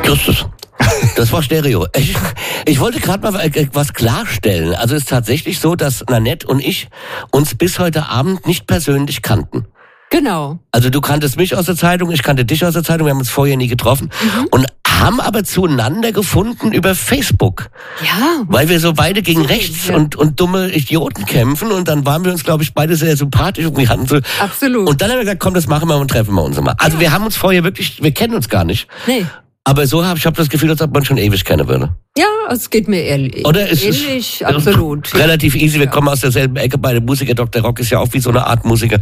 Justus. Das war Stereo. Ich wollte gerade mal was klarstellen. Also es ist tatsächlich so, dass Nanette und ich uns bis heute Abend nicht persönlich kannten. Genau. Also du kanntest mich aus der Zeitung, ich kannte dich aus der Zeitung, wir haben uns vorher nie getroffen und haben aber zueinander gefunden über Facebook. Ja. Weil wir so beide gegen rechts und dumme Idioten kämpfen und dann waren wir uns, glaube ich, beide sehr sympathisch und wir hatten so. Absolut. Und dann haben wir gesagt, komm, das machen wir und treffen wir uns mal. Also wir haben uns vorher wirklich, wir kennen uns gar nicht. Nee. Aber so ich habe das Gefühl, als ob man schon ewig kennen würde. Ja, es geht mir ähnlich. Oder ist ähnlich, absolut. Relativ easy, wir kommen aus derselben Ecke, beide Musiker. Dr. Rock ist ja auch wie so eine Art Musiker.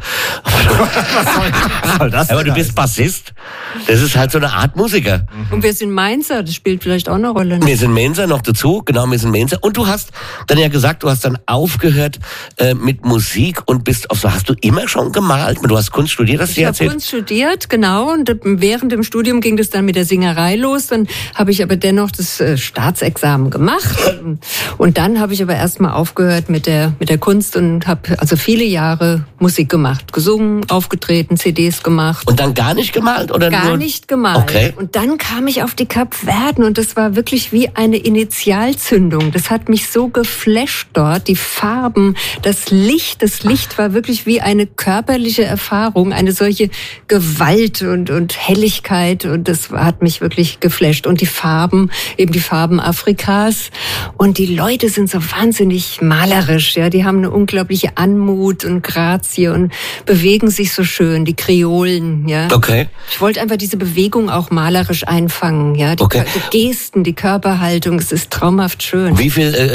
Was soll das Aber du bist Bassist. Das ist halt so eine Art Musiker. Und wir sind Mainzer, das spielt vielleicht auch eine Rolle. Wir sind Mainzer noch dazu, genau, wir sind Mainzer. Und du hast dann ja gesagt, du hast dann aufgehört mit Musik und hast du immer schon gemalt? Du hast Kunst studiert, hast du Ich erzählt? habe Kunst studiert, genau. Und während dem Studium ging das dann mit der Singerei los. Dann habe ich aber dennoch das Staatsexamen gemacht. Und dann habe ich aber erstmal aufgehört mit der Kunst und habe also viele Jahre Musik gemacht. Gesungen, aufgetreten, CDs gemacht. Und dann gar nicht gemalt? Oder Gar nur? nicht gemalt. Okay. Und dann kam ich auf die Kapverden und das war wirklich wie eine Initialzündung. Das hat mich so geflasht dort. Die Farben, das Licht war wirklich wie eine körperliche Erfahrung, eine solche Gewalt und Helligkeit und das hat mich wirklich geflasht. Und die Farben, eben die Farben Afrikas und die Leute sind so wahnsinnig malerisch, ja. Die haben eine unglaubliche Anmut und Grazie und bewegen sich so schön, die Kreolen, ja. Okay. Ich wollte einfach diese Bewegung auch malerisch einfangen, ja. Die Gesten, die Körperhaltung, es ist traumhaft schön. Wie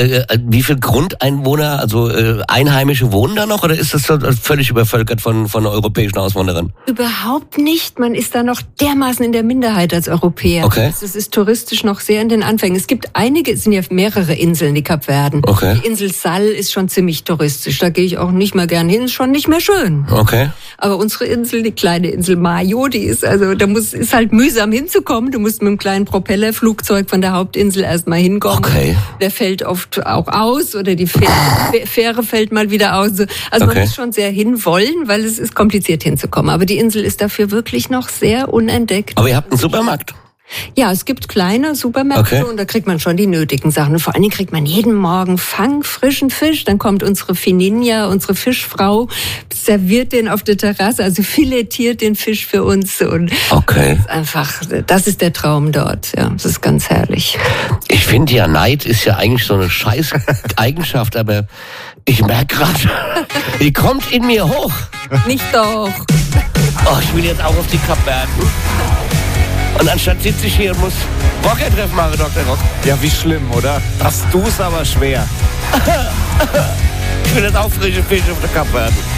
viel Grundeinwohner, also Einheimische wohnen da noch oder ist das völlig übervölkert von europäischen Auswanderern? Überhaupt nicht. Man ist da noch dermaßen in der Minderheit als Europäer. Okay. Es ist touristisch noch sehr in den Anfängen. Es gibt es sind ja mehrere Inseln, die Kapverden. Okay. Die Insel Sal ist schon ziemlich touristisch. Da gehe ich auch nicht mehr gern hin, ist schon nicht mehr schön. Okay. Aber unsere Insel, die kleine Insel Mayo, die ist ist halt mühsam hinzukommen. Du musst mit einem kleinen Propellerflugzeug von der Hauptinsel erstmal hinkommen. Okay. Der fällt oft auch aus oder die Fähre fällt mal wieder aus. Also man muss schon sehr hinwollen, weil es ist kompliziert hinzukommen. Aber die Insel ist dafür wirklich noch sehr unentdeckt. Aber ihr habt einen Supermarkt? Ja, es gibt kleine Supermärkte und da kriegt man schon die nötigen Sachen. Und vor allen Dingen kriegt man jeden Morgen frischen Fisch. Dann kommt unsere Fininja, unsere Fischfrau, serviert den auf der Terrasse, also filetiert den Fisch für uns. Und das ist der Traum dort. Ja, das ist ganz herrlich. Ich finde ja, Neid ist ja eigentlich so eine scheiß Eigenschaft, aber ich merke gerade, die kommt in mir hoch. Nicht doch. Oh, ich will jetzt auch auf die Kapverden. Und anstatt sitze ich hier und muss Rocker-Treffen machen, Dr. Rock. Ja, wie schlimm, oder? Hast du's aber schwer. Ich will jetzt auch frische Fische auf der Kapverden.